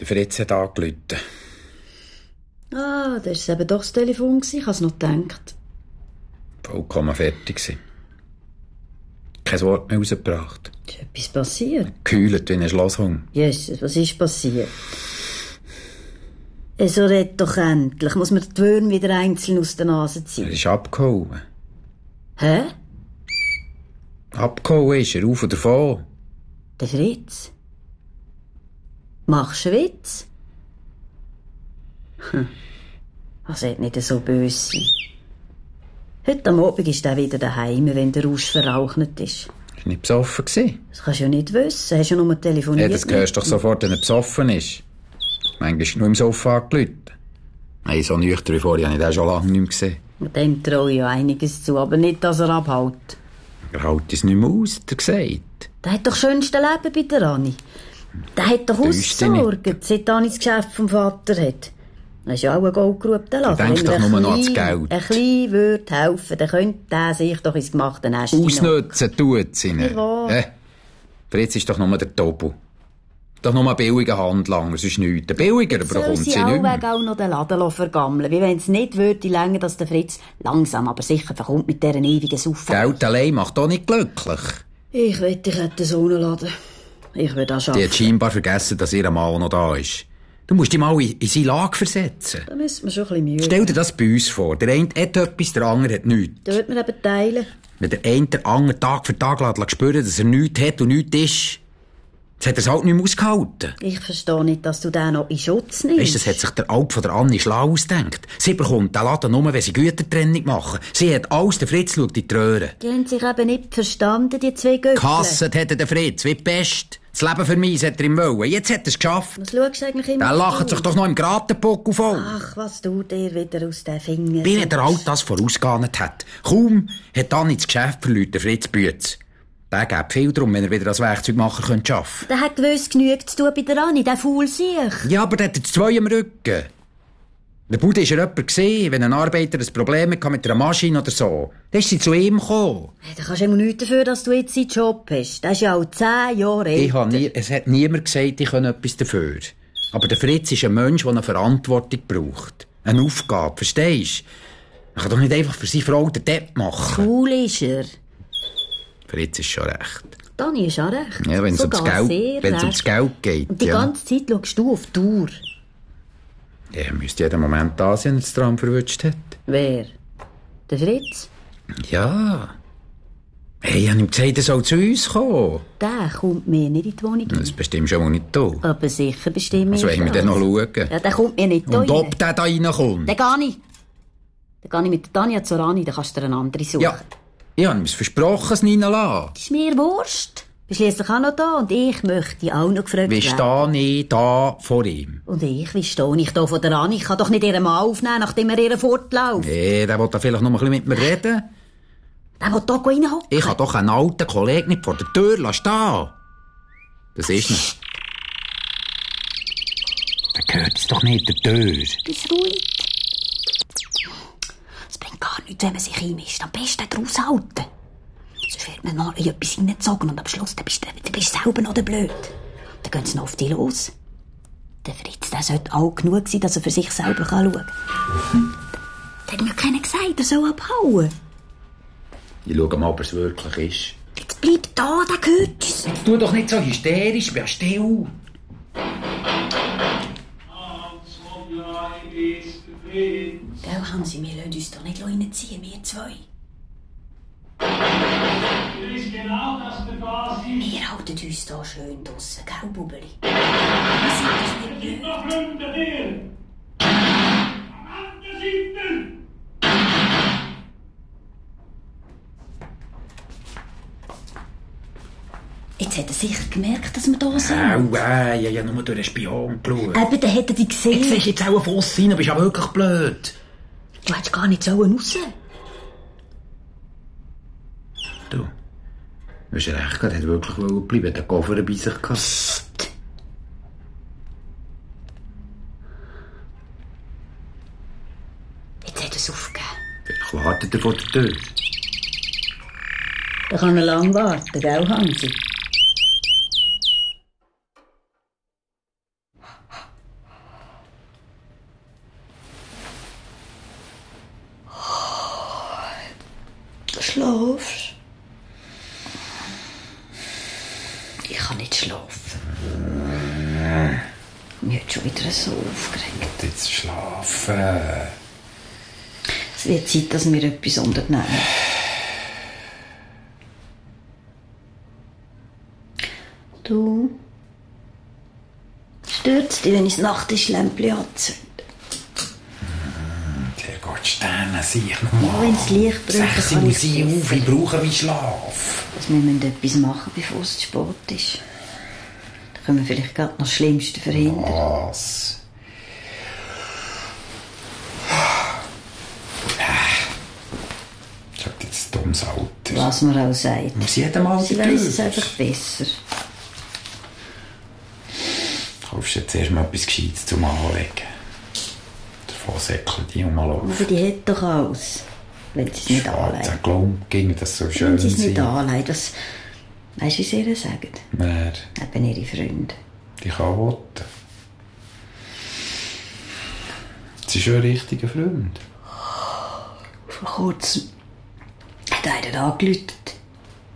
Der Fritz hat angerufen. Ah, das war eben doch das Telefon. Ich habe es noch gedacht. Vollkommen fertig gewesen. Kein Wort mehr rausgebracht. Ist etwas passiert? Gekühlt wie ein Schlosshund. Jesus, was ist passiert? So red doch endlich. Muss man die Würmer wieder einzeln aus der Nase ziehen? Er ist abgehauen. Hä? Abgehauen ist er, auf und davon. Der Fritz? Machst du einen Witz? Das sollte nicht so böse sein. Heute am Abend ist er wieder daheim, wenn der Rausch verrauchnet ist. Ist nicht besoffen gewesen? Das kannst du ja nicht wissen. Hast du ja nur telefoniert. Ja, das hörst du doch sofort, wenn er besoffen ist. Manchmal ist er nur im Sofa angerufen. Nein, so nüchtern wie vorher habe ich den schon lange nicht mehr gesehen. Dem traue ich ja einiges zu, aber nicht, dass er abhaut. Er hält es nicht mehr aus, hat er gesagt. Der hat doch das schönste Leben bei der Anni. Der hat doch ausgesorgt, seit Anni das Geschäft vom Vater hat. Das ist ja auch ein Goldgrube, der Laden. Denk doch nur noch ans Geld. Ein bisschen würde helfen, dann könnte der sich doch ins gemachte Nest ausnutzen tut sie nicht. Fritz ist doch nur der Tobu. Doch nur ein billiger Handlanger, sonst nichts. Der billiger bekommt sie nicht mehr. Soll sie auch noch den Laden vergammeln, wie wenn es nicht würde länger, dass der Fritz langsam, aber sicher verkommt mit dieser ewigen Saufen. Geld allein macht doch nicht glücklich. Ich wette, ich hätte so einen Laden. Ich würde das schaffen. Die hat scheinbar vergessen, dass ihr Mann noch da ist. Du musst dich mal in seine Lage versetzen. Da müssen wir schon ein bisschen Mühe. Stell dir das bei uns vor. Der eine hat etwas, der andere hat nichts. Da wird man eben teilen. Wenn der eine den anderen Tag für Tag spüren, dass er nichts hat und nichts ist, jetzt hat er es halt nicht mehr ausgehalten. Ich verstehe nicht, dass du den noch in Schutz nimmst. Weißt du, das hat sich der Alp von der Anni schlau ausgedacht. Sie bekommt den Laden nur, wenn sie Gütertrennung machen. Sie hat alles, der Fritz schaut in die Röhre. Die haben sich eben nicht verstanden, die zwei Göppel. Gehasst hat der Fritz, wie die Pest. Das Leben für mich hat er ihm wollen. Jetzt hat er es geschafft. Was schaust du eigentlich immer? Der lacht sich doch noch im Gratenpuckel voll. Ach, was tut dir wieder aus den Fingern? Wie der Alt das vorausgeahnt hat. Kaum hat Anni das Geschäft verloren, der Fritz Bütz. Der gibt viel darum, wenn er wieder als Werkzeugmacher arbeiten könnte. Der hat gewusst, genügend zu tun bei der Anni, der Faul sich. Ja, aber der hat jetzt zwei am Rücken. Der Bude war jemand gesehen, wenn ein Arbeiter ein Problem hatte mit einer Maschine oder so. Dann ist sie zu ihm gekommen. Hey, da kannst du immer nichts dafür, dass du jetzt einen Job hast. Das ist ja auch 10 Jahre älter. Es hat niemand gesagt, ich kann etwas dafür. Aber der Fritz ist ein Mensch, der eine Verantwortung braucht. Eine Aufgabe, verstehst du? Man kann doch nicht einfach für seine Frau den Depp machen. Cool ist er. Fritz ist schon recht. Dani ist auch recht. Ja, wenn es ums Geld geht. Und die ganze Zeit schaust du auf die Uhr. Ja, er müsste jeden Moment da sein, wenn er das Tram verwünscht hat. Wer? Der Fritz? Ja. Hey, ich habe ihm gesagt, er soll zu uns kommen. Der kommt mir nicht in die Wohnung. Das bestimmt schon nicht da. Aber sicher bestimmt Also wollen wir dann noch schauen? Ja, der kommt mir nicht da. Und ob der da reinkommt? Den gehe ich. Den gehe ich mit der Tanja zur Rani, dann kannst du dir eine andere suchen. Ja, ich habe ihm versprochen, es nicht reinzulassen. Das ist mir Wurst. Du bist schliesslich auch noch da und ich möchte auch noch gefragt werden. Wie stehe ich da vor ihm? Und wie stehe ich da vor der Rani? Ich kann doch nicht ihren Mann aufnehmen, nachdem er ihren fortläuft. Nee, der will da vielleicht noch ein bisschen mit mir reden. Der will da reinhocken. Ich kann doch einen alten Kollegen nicht vor der Tür stehen. Das ist nicht. Der gehört es doch nicht der Tür. Bist ruhig. Es bringt gar nichts, wenn man sich einmischt. Am besten draus halten. Sonst wird man noch in etwas hineingezogen und am Schluss dann bist du selber noch der Blöd. Dann gehen sie noch auf dich los. Der Fritz, der sollte alt genug sein, dass er für sich selber schauen kann. Der hat mir keiner gesagt, er soll abhauen. Ich schaue mal, ob es wirklich ist. Jetzt bleib da, der gehört uns. Jetzt tu doch nicht so hysterisch, wer still. Gell, Hansi, wir lassen uns doch nicht reinziehen, wir zwei. Genau, dass wir da sind. Wir halten uns da schön draussen, gell, Bubeli? Wir sind doch nicht blöd. Noch hinter dir! Am anderen Seite! Jetzt hat er sicher gemerkt, dass wir da sind. Ich habe ja nur durch den Spion geschaut. Eben, dann hat er dich gesehen. Jetzt siehst du jetzt auch einen Fuss rein, bist ja wirklich blöd. Du hättest gar nicht raus. Du hast recht gehabt, er hat wirklich bleiben, den Koffer bei sich gehabt. Psst. Jetzt hat er es aufgegeben. Vielleicht wartet er vor der Tür. Da kann er lang warten, gell, Hansi? schlafst. Ich kann nicht schlafen. Mich hat schon wieder so aufgeregt. Jetzt schlafen. Es wird Zeit, dass wir etwas unternehmen. Du, stört es dich, wenn ich das Nachttischlämpchen anzünde? Der Gott, Sterne, sehe ich nochmal. Wenn das Licht brennt, 6 kann muss ich ich auf, ich brauche meinen Schlaf. dass wir etwas machen, bevor es zu spät ist. Da können wir vielleicht gerade noch das Schlimmste verhindern. Was? Ich hab jetzt ein dummes Alter. Was man auch sagt. Muss jedem Alter Sie weiss es durch. einfach besser. Kaufst du jetzt erst mal etwas Gescheites zum Anlegen. Davon säckeln die rumlaufen. Aber die hat doch alles. Wenn sie es nicht anlegt. Ich glaube, ging das so schön Wenn sie es nicht sein. anlegt. Weißt du, wie sie ihr sagen? Wer? Eben ihre Freunde. Die kann wotten. Sie ist schon ein richtiger Freund. Vor kurzem hat einer angerufen.